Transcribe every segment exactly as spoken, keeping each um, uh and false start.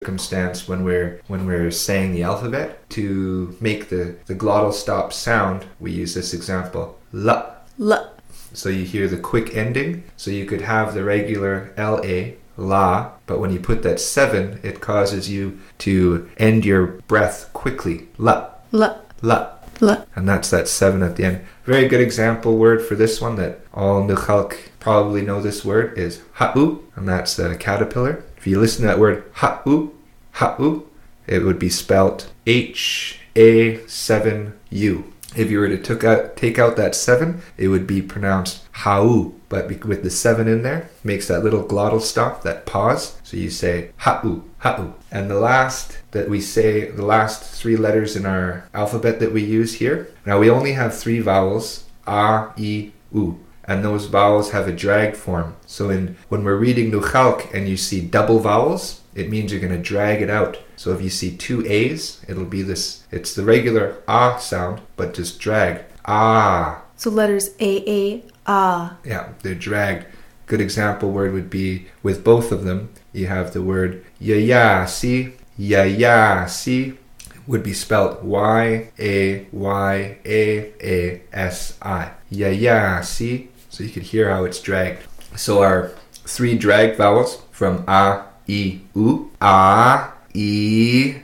circumstance when we're when we're saying the alphabet. To make the, the glottal stop sound, we use this example. La. La. So you hear the quick ending. So you could have the regular L A, la, but when you put that seven, it causes you to end your breath quickly. La. La. La. La. And that's that seven at the end. Very good example word for this one that all Nukhalk probably know this word is ha'u, and that's the caterpillar. If you listen to that word ha'u, ha'u, it would be spelt H A seven U. If you were to took out, take out that seven, it would be pronounced ha'u. But with the seven in there, makes that little glottal stop, that pause. So you say ha'u, ha'u. And the last that we say, the last three letters in our alphabet that we use here. Now we only have three vowels, a, i, u. And those vowels have a drag form. So in when we're reading Nukhalk and you see double vowels, it means you're going to drag it out. So if you see two A's, it'll be this, it's the regular ah sound, but just dragged. Ah. So letters A, A, ah. Yeah, they're dragged. Good example word would be, with both of them, you have the word ya-ya-si. Ya-ya-si would be spelled Y A Y A A S I. Ya-ya-si. So you could hear how it's dragged. So our three dragged vowels from a, I, U, A, I,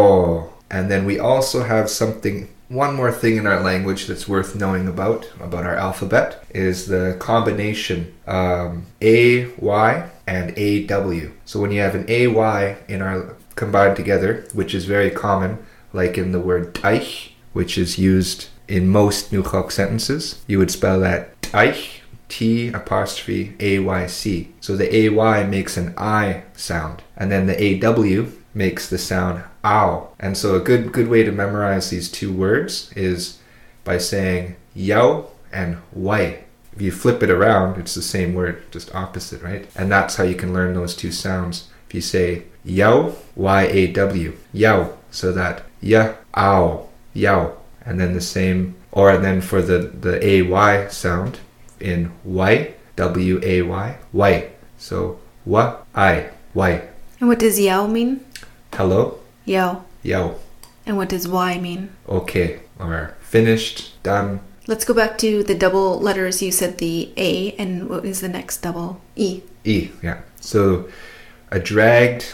O. And then we also have something, one more thing in our language that's worth knowing about, about our alphabet, is the combination um, A, Y and A, W. So when you have an A, Y in our combined together, which is very common, like in the word teich, which is used in most Nukhalk sentences, you would spell that teich, T apostrophe A Y C. So the A Y makes an I sound, and then the A W makes the sound ow. And so a good good way to memorize these two words is by saying yao and wai. If you flip it around, it's the same word, just opposite, right? And that's how you can learn those two sounds. If you say yao, Y A W, yao, so that ya, ow, yao. And then the same, or then for the, the A Y sound, in Y, W A Y, Y. So wa, I, Y. And what does yao mean? Hello. Yao. Yao. And what does Y mean? Okay, or finished, done. Let's go back to the double letters. You said the A, and what is the next double? E. E, yeah. So a dragged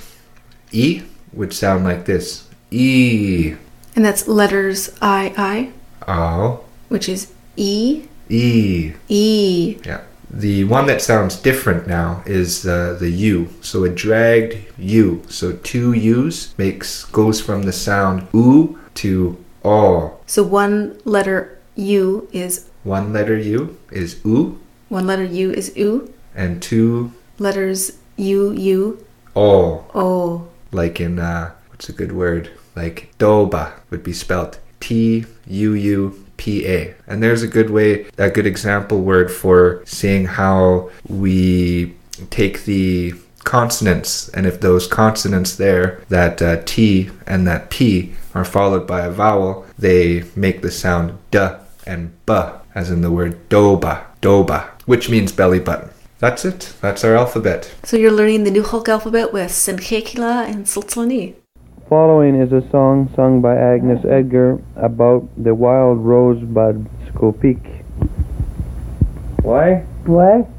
E would sound like this. E. And that's letters I, I. Oh. Which is E. E. E. Yeah. The one that sounds different now is uh, the U. So a dragged U. So two U's makes goes from the sound U to O. So one letter U is... One letter U is U. One letter U is U. And two... Letters U, U. O. O. Like in, uh, what's a good word? Like Doba would be spelled T U U P A. And there's a good way, a good example word for seeing how we take the consonants, and if those consonants there, that uh, T and that P, are followed by a vowel, they make the sound D and B, as in the word doba, doba, which means belly button. That's it. That's our alphabet. So you're learning the Nukhalk alphabet with Senchekila and Sultlani. Following is a song sung by Agnes Edgar about the wild rosebud Skopik. Why? Why?